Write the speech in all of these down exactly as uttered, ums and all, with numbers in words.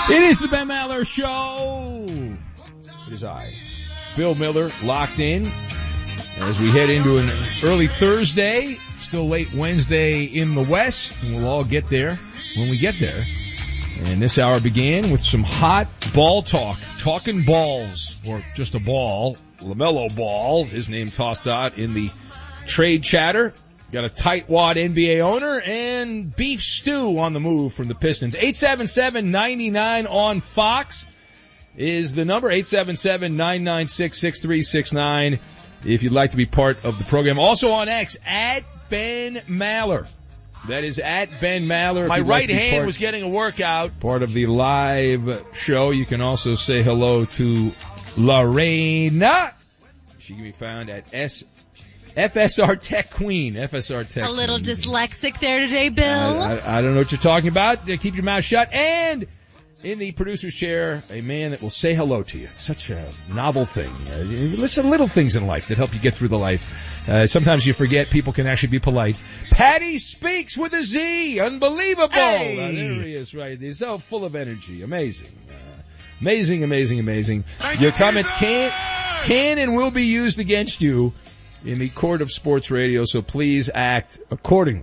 It is the Ben Maller Show. It is I, Bill Miller, locked in as we head into an early Thursday, still late Wednesday in the West, and we'll all get there when we get there. And this hour began with some hot ball talk, talking balls, or just a ball, LaMelo Ball, his name tossed out in the trade chatter. Got a tightwad N B A owner and beef stew on the move from the Pistons. eight seven seven, nine nine on Fox is the number, eight seven seven, nine nine six, six three six nine if you'd like to be part of the program. Also on X, at Ben Maller. That is at Ben Maller. My right like hand part, was getting a workout. Part of the live show. You can also say hello to Lorena. She can be found at S. F S R Tech Queen. F S R Tech A little Queen. dyslexic there today, Bill. I, I, I don't know what you're talking about. Keep your mouth shut. And in the producer's chair, a man that will say hello to you. Such a novel thing. Uh, listen, little things in life that help you get through the life. Uh, sometimes you forget people can actually be polite. Patty Speaks with a Z. Unbelievable. Hey. Uh, there he is, right. He's so full of energy. Amazing. Uh, amazing, amazing, amazing. Your comments can, can and will be used against you in the court of sports radio, so please act accordingly.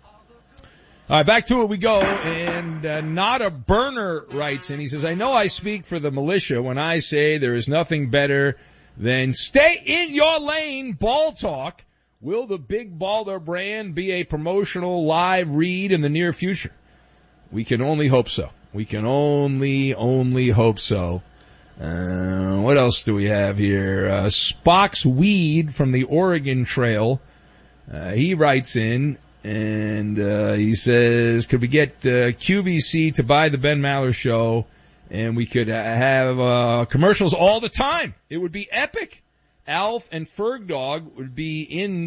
All right, back to it we go, and uh, Not a Burner writes in. He says, I know I speak for the militia when I say there is nothing better than stay in your lane ball talk. Will the Big Baller brand be a promotional live read in the near future? We can only hope so. We can only, only hope so. Uh, what else do we have here? Uh, Spock's Weed from the Oregon Trail. Uh, he writes in and, uh, he says, could we get, uh, Q V C to buy the Ben Maller Show and we could have, uh, commercials all the time? It would be epic. Alf and Ferg Dog would be in